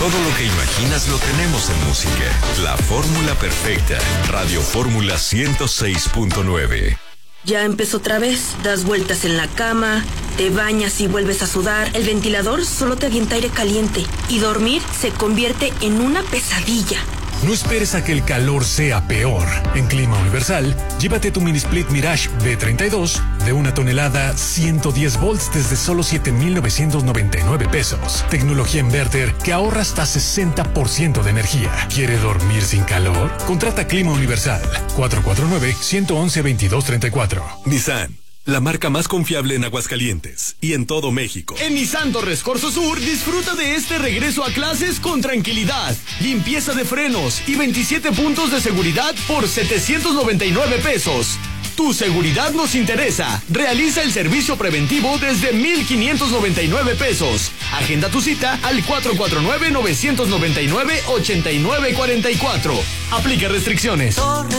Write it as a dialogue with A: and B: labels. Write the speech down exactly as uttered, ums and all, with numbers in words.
A: Todo lo que imaginas lo tenemos en música. La fórmula perfecta. Radio Fórmula ciento seis punto nueve.
B: Ya empezó otra vez. Das vueltas en la cama, te bañas y vuelves a sudar. El ventilador solo te avienta aire caliente y dormir se convierte en una pesadilla.
C: No esperes a que el calor sea peor. En Clima Universal, llévate tu mini split Mirage B treinta y dos de una tonelada, ciento diez volts desde solo siete mil novecientos noventa y nueve pesos. Tecnología inverter que ahorra hasta sesenta por ciento de energía. ¿Quiere dormir sin calor? Contrata Clima Universal. cuatro cuatro nueve, uno uno uno, veintidós treinta y cuatro.
D: Nissan, la marca más confiable en Aguascalientes y en todo México.
E: En Nissan Torres Corso Sur, disfruta de este regreso a clases con tranquilidad, limpieza de frenos y veintisiete puntos de seguridad por setecientos noventa y nueve pesos. Tu seguridad nos interesa. Realiza el servicio preventivo desde mil quinientos noventa y nueve pesos. Agenda tu cita al cuatro cuatro nueve, nueve nueve nueve, ocho nueve cuatro cuatro. Aplica restricciones.